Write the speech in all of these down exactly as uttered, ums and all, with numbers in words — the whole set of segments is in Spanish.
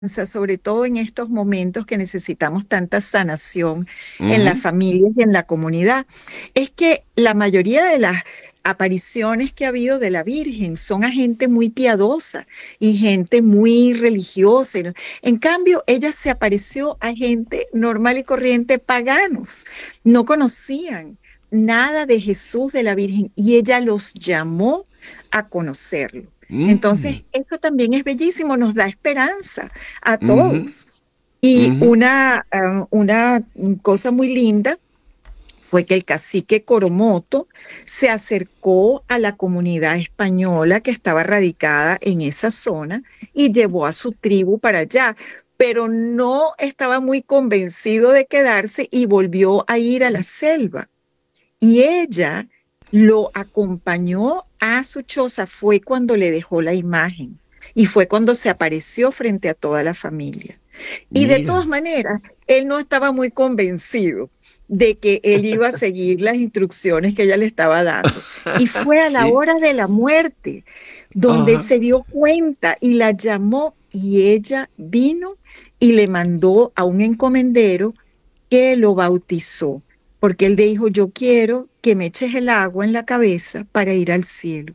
sobre todo en estos momentos que necesitamos tanta sanación en las Ujú. familias y en la comunidad, es que la mayoría de las apariciones que ha habido de la Virgen son a gente muy piadosa y gente muy religiosa. y no- En cambio, ella se apareció a gente normal y corriente, paganos, no conocían nada de Jesús, de la Virgen, y ella los llamó a conocerlo. Entonces, Mm, esto también es bellísimo, nos da esperanza a ujú, todos. Y ujú. una, ah, una cosa muy linda fue que el cacique Coromoto se acercó a la comunidad española que estaba radicada en esa zona y llevó a su tribu para allá, pero no estaba muy convencido de quedarse y volvió a ir a la selva. Y ella lo acompañó a su choza, fue cuando le dejó la imagen y fue cuando se apareció frente a toda la familia. Y de todas Mira. maneras, él no estaba muy convencido de que él iba a seguir las instrucciones que ella le estaba dando. Y fue a la Sí. hora de la muerte donde Ajá. se dio cuenta y la llamó y ella vino y le mandó a un encomendero que lo bautizó, porque él dijo, yo quiero que me eches el agua en la cabeza para ir al cielo.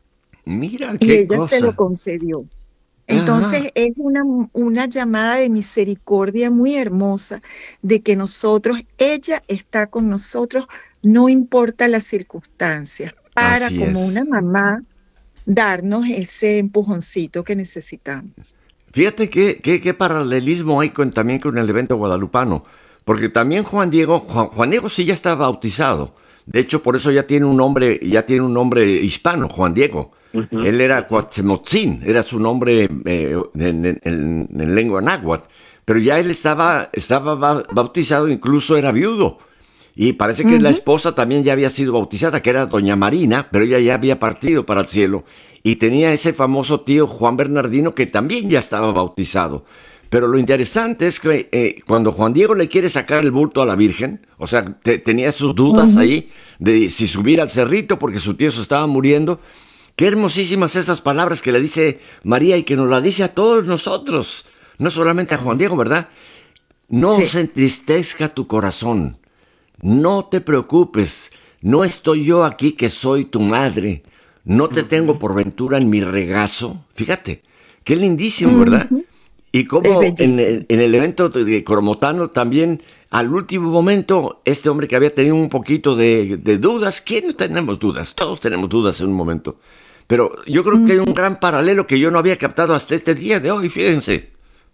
Mira Y qué ella se lo cosa. concedió. Ajá. Entonces es una, una llamada de misericordia muy hermosa de que nosotros, ella está con nosotros, no importa las circunstancias, para Así como una es. mamá darnos ese empujoncito que necesitamos. Fíjate qué, qué, qué paralelismo hay con, también con el evento guadalupano. Porque también Juan Diego, Juan, Juan Diego sí ya está bautizado. De hecho, por eso ya tiene un nombre, ya tiene un nombre hispano, Juan Diego. Ujú, Él era ujú. Cuauhtmoc, era su nombre eh, en, en- en- en lengua náhuatl. Pero ya él estaba, estaba ba- bautizado, incluso era viudo. Y parece que la Ujú, esposa también ya había sido bautizada, que era doña Marina, pero ella ya había partido para el cielo. Y tenía ese famoso tío Juan Bernardino que también ya estaba bautizado. Pero lo interesante es que eh, cuando Juan Diego le quiere sacar el bulto a la Virgen, o sea, te- tenía sus dudas ujú. ahí de si subir al cerrito porque su tío se estaba muriendo. Qué hermosísimas esas palabras que le dice María y que nos la dice a todos nosotros, no solamente a Juan Diego, ¿verdad? No Sí. se entristezca tu corazón. No te preocupes, no estoy yo aquí que soy tu madre, no te tengo Ujú. por ventura en mi regazo. Fíjate, qué lindísimo, ¿verdad? Ujú. Y Es como en el, bellísimo. en el evento de Coromotano también, al último momento, este hombre que había tenido un poquito de, de dudas, ¿quién no tenemos dudas? Todos tenemos dudas en un momento. Pero yo creo que hay un Ujú. gran paralelo que yo no había captado hasta este día de hoy, fíjense.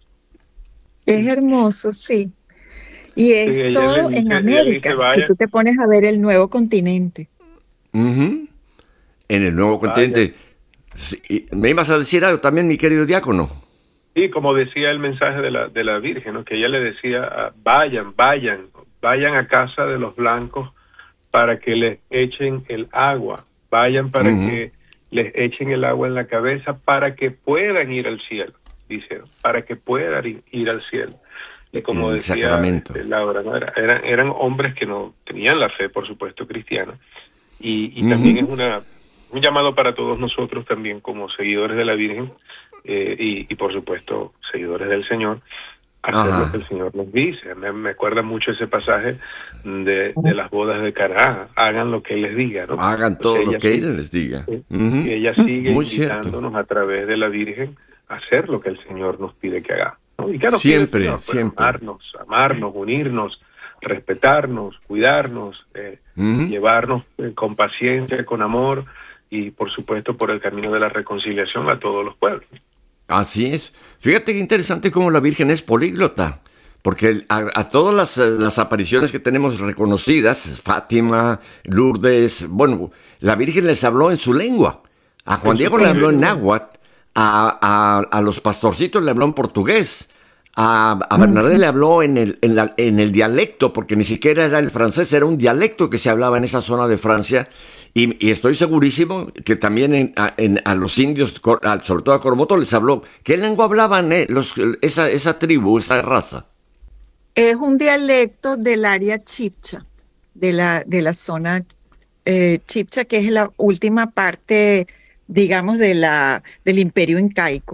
Es hermoso, sí. Y Sí, es ella le todo en dice, ella le dice, América, si vaya, tú te pones a ver el nuevo continente. Ujú. En el nuevo vaya. continente. Sí, y ¿me ibas a decir algo también, mi querido diácono? Y como decía el mensaje de la, de la Virgen, ¿no? Que ella le decía, ah, vayan, vayan, vayan a casa de los blancos para que les echen el agua, vayan para Ujú. que les echen el agua en la cabeza para que puedan ir al cielo, dice, para que puedan ir, ir al cielo. Y como El decía sacramento. este, Laura, ¿no? Era- eran, eran hombres que no tenían la fe, por supuesto, cristiana. Y, y también es Ujú. una, un llamado para todos nosotros también como seguidores de la Virgen eh, y, y por supuesto seguidores del Señor, hacer lo que Ajá. el Señor nos dice. Me, me acuerda mucho ese pasaje de, de las bodas de Caná, hagan lo que Él les diga, ¿no? Hagan todo Entonces lo ella que sí, Él les diga. eh, Ujú. ella sigue Muy cierto. invitándonos a través de la Virgen a hacer lo que el Señor nos pide que hagamos, ¿no? ¿Y qué nos pide el Siempre, Señor? Pues siempre. amarnos, amarnos, unirnos, respetarnos, cuidarnos, eh, Ujú. llevarnos eh, con paciencia, con amor y por supuesto por el camino de la reconciliación a todos los pueblos. Así es. Fíjate qué interesante cómo la Virgen es políglota. Porque a, a todas las, eh, las apariciones que tenemos reconocidas, Fátima, Lourdes, bueno, la Virgen les habló en su lengua. A Juan En su Diego le propio habló en Eso. idioma. náhuatl, a, a- a los pastorcitos le habló en portugués, a, a Bernadette Ujú. le habló en el, en, la- en el dialecto, porque ni siquiera era el francés, era un dialecto que se hablaba en esa zona de Francia. Y, y estoy segurísimo que también en- a, en- a los indios, cor- a- sobre todo a Coromoto, les habló. ¿Qué lengua hablaban eh, los, esa, esa tribu, esa raza? Es un dialecto del área chipcha, de la, de la zona eh, chipcha, que es la última parte, digamos, de la, del imperio incaico.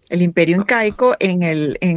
El imperio incaico en el, en